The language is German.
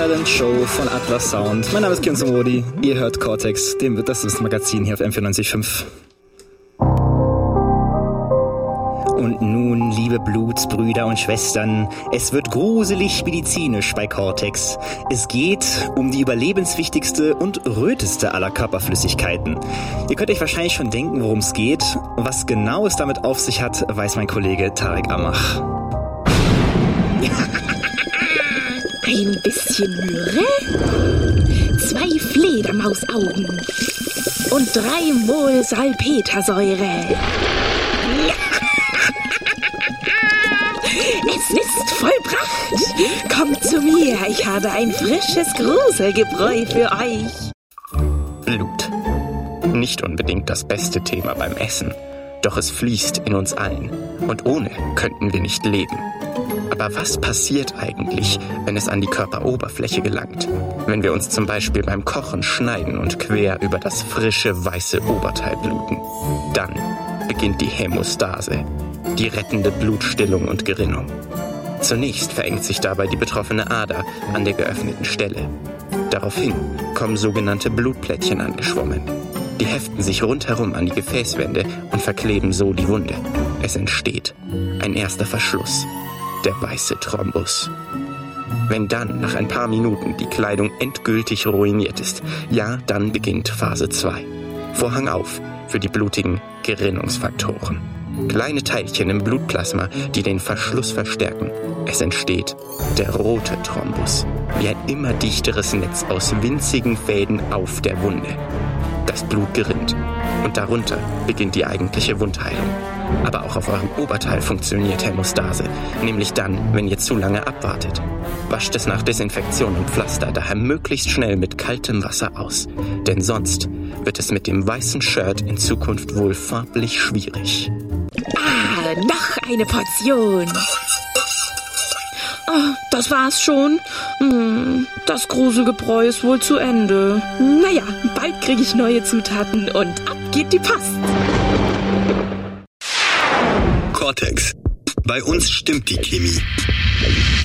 Talentshow von Atlas Sound. Mein Name ist Kinzo Modi. Ihr hört Cortex, das ist das Magazin hier auf M94.5. Und nun, liebe Blutsbrüder und Schwestern, es wird gruselig medizinisch bei Cortex. Es geht um die überlebenswichtigste und röteste aller Körperflüssigkeiten. Ihr könnt euch wahrscheinlich schon denken, worum es geht. Was genau es damit auf sich hat, weiß mein Kollege Tarek Amach. Ein bisschen Myrrhe, 2 Fledermausaugen und 3 Mol Salpetersäure. Es ist vollbracht. Kommt zu mir, ich habe ein frisches Gruselgebräu für euch. Blut. Nicht unbedingt das beste Thema beim Essen, doch es fließt in uns allen und ohne könnten wir nicht leben. Aber was passiert eigentlich, wenn es an die Körperoberfläche gelangt? Wenn wir uns zum Beispiel beim Kochen schneiden und quer über das frische, weiße Oberteil bluten? Dann beginnt die Hämostase, die rettende Blutstillung und Gerinnung. Zunächst verengt sich dabei die betroffene Ader an der geöffneten Stelle. Daraufhin kommen sogenannte Blutplättchen angeschwommen. Die heften sich rundherum an die Gefäßwände und verkleben so die Wunde. Es entsteht ein erster Verschluss, der weiße Thrombus. Wenn dann nach ein paar Minuten die Kleidung endgültig ruiniert ist, ja, dann beginnt Phase 2. Vorhang auf für die blutigen Gerinnungsfaktoren. Kleine Teilchen im Blutplasma, die den Verschluss verstärken. Es entsteht der rote Thrombus, wie ein immer dichteres Netz aus winzigen Fäden auf der Wunde. Das Blut gerinnt und darunter beginnt die eigentliche Wundheilung. Aber auch auf eurem Oberteil funktioniert Hämostase, nämlich dann, wenn ihr zu lange abwartet. Wascht es nach Desinfektion und Pflaster daher möglichst schnell mit kaltem Wasser aus, denn sonst wird es mit dem weißen Shirt in Zukunft wohl farblich schwierig. Noch eine Portion. Das war's schon. Das Gruselgebräu ist wohl zu Ende. Naja, bald kriege ich neue Zutaten und ab geht die Post. Cortex. Bei uns stimmt die Chemie.